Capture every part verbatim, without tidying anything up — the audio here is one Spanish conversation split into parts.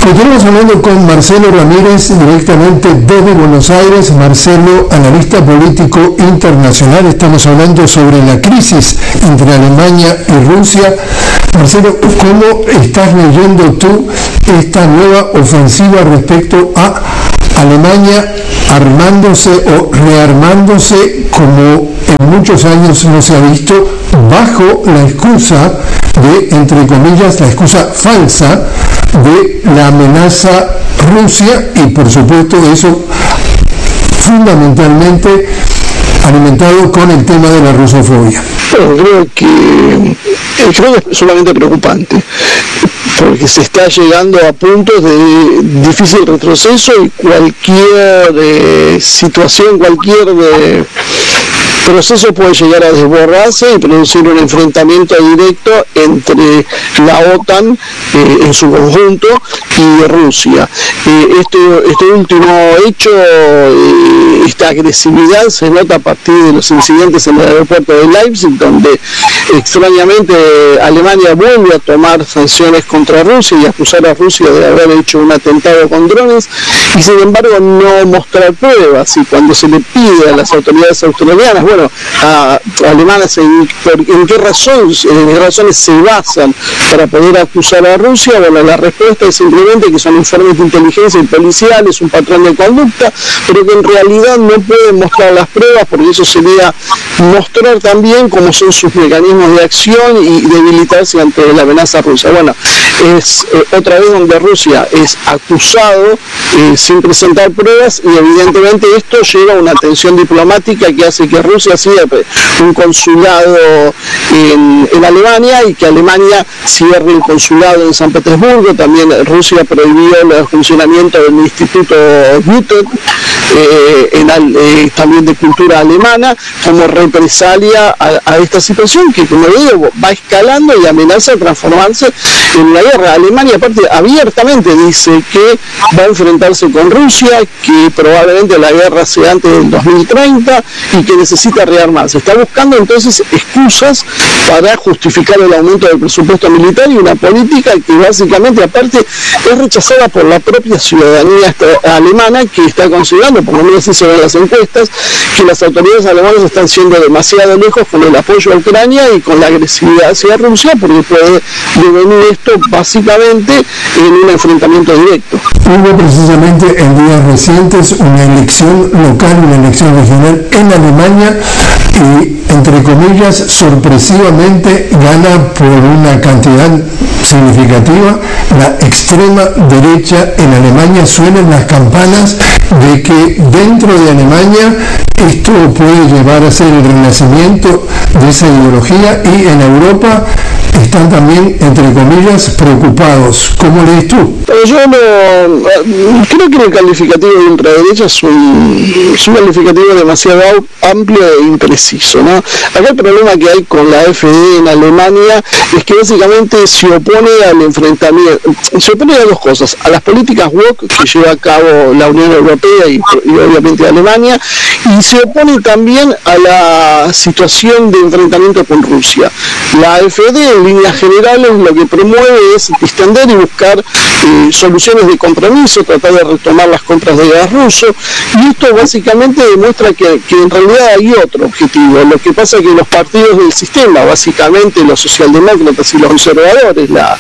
Continuamos hablando con Marcelo Ramírez, directamente desde Buenos Aires. Marcelo, analista político internacional. Estamos hablando sobre la crisis entre Alemania y Rusia. Marcelo, ¿cómo estás leyendo tú esta nueva ofensiva respecto a Alemania armándose o rearmándose como en muchos años no se ha visto, bajo la excusa de, entre comillas, la excusa falsa de la amenaza Rusia, y por supuesto eso fundamentalmente alimentado con el tema de la rusofobia? Bueno, creo que, creo que es solamente preocupante, porque se está llegando a puntos de difícil retroceso y cualquier eh, situación, cualquier de, proceso puede llegar a desbordarse y producir un enfrentamiento directo entre la OTAN eh, en su conjunto y Rusia. Eh, este, este último hecho, eh, esta agresividad se nota a partir de los incidentes en el aeropuerto de Leipzig, donde extrañamente Alemania vuelve a tomar sanciones contra Rusia y acusar a Rusia de haber hecho un atentado con drones, y sin embargo no mostrar pruebas. Y cuando se le pide a las autoridades australianas, bueno, a, a alemanas, en, en qué razón, en qué razones se basan para poder acusar a Rusia, bueno, la respuesta es simplemente que son informes de inteligencia y policiales, un patrón de conducta, pero que en realidad no pueden mostrar las pruebas, porque eso sería mostrar también cómo son sus mecanismos de acción y debilitarse ante la amenaza rusa. Bueno, es eh, otra vez donde Rusia es acusado eh, sin presentar pruebas, y evidentemente esto lleva a una tensión diplomática que hace que Rusia siga un consulado en, en Alemania, y que Alemania cierre el consulado en San Petersburgo. También Rusia prohibió el funcionamiento del Instituto Goethe, eh, en, eh, también de cultura alemana, como represalia a, a esta situación que, como digo, va escalando y amenaza transformarse en una guerra. Alemania, aparte, abiertamente dice que va a enfrentarse con Rusia, que probablemente la guerra sea antes del dos mil treinta y que necesita rearmarse. Está buscando entonces excusas para justificar el aumento del presupuesto militar, y una política que básicamente, aparte, es rechazada por la propia ciudadanía alemana, que está considerando, por lo menos así se ven las encuestas, que las autoridades alemanas están siendo demasiado lejos con el apoyo a Ucrania y con la agresividad hacia Rusia, porque puede devenir esto básicamente en un enfrentamiento directo. Hubo precisamente en días recientes una elección local, una elección regional en Alemania, y entre comillas sorpresivamente gana por una cantidad significativa la extrema derecha en Alemania. Suenan las campanas de que dentro de Alemania esto puede llevar a ser el renacimiento de esa ideología, y en Europa están también, entre comillas, preocupados. ¿Cómo lees tú? Yo no creo que el calificativo de ultraderecha es un, es un calificativo demasiado amplio e impreciso, ¿no? Acá el problema que hay con la AfD en Alemania es que básicamente se opone al enfrentamiento, se opone a dos cosas: a las políticas woke que lleva a cabo la Unión Europea y, y obviamente Alemania, y se opone también a la situación de enfrentamiento con Rusia. La AfD, en líneas generales, lo que promueve es distender y buscar eh, soluciones de compromiso, tratar de retomar las compras de gas ruso, y esto básicamente demuestra que, que en realidad hay otro objetivo. Lo que pasa es que los partidos del sistema, básicamente los socialdemócratas y los conservadores, la,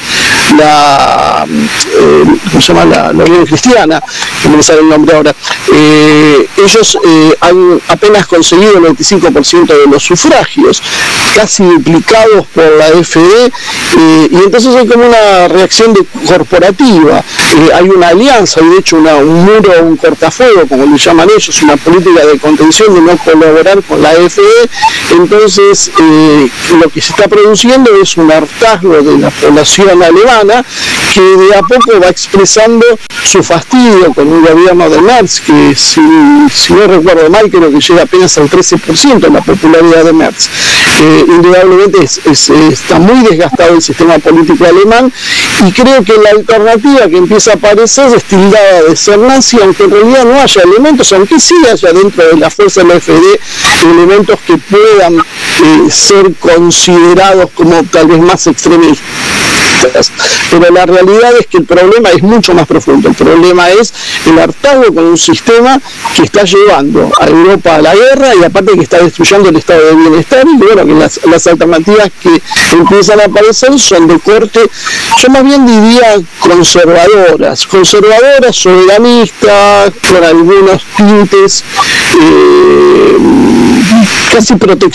la eh, ¿cómo se llama? La, la Unión Cristiana, que no me sale el nombre ahora, eh, ellos eh, han apenas conseguido el veinticinco por ciento de los sufragios, casi duplicados por la AfD, eh, y entonces hay como una reacción de corporativa. Eh, hay una alianza, hay de hecho una, un muro, un cortafuego, como le llaman ellos, una política de contención, de no colaborar con la AfD. Entonces eh, lo que se está produciendo es un hartazgo de la población alemana, que de a poco va expresando su fastidio con un gobierno de Merz, que si, si no recuerdo mal, creo que llega apenas al trece por ciento en la popularidad de Merz. Eh, indudablemente es, es, está muy desgastado el sistema político alemán, y creo que la alternativa que empieza a aparecer es tildada de ser nazi, aunque en realidad no haya elementos, aunque sí haya dentro de la fuerza de la AfD elementos que puedan eh, ser considerados como tal vez más extremistas. extremistas. Pero la realidad es que el problema es mucho más profundo. El problema es el hartazgo con un sistema que está llevando a Europa a la guerra y aparte que está destruyendo el estado de bienestar, y bueno, que las, las alternativas que empiezan a aparecer son de corte, yo más bien diría conservadoras, conservadoras, soberanistas, con algunos tintes eh, casi proteccionistas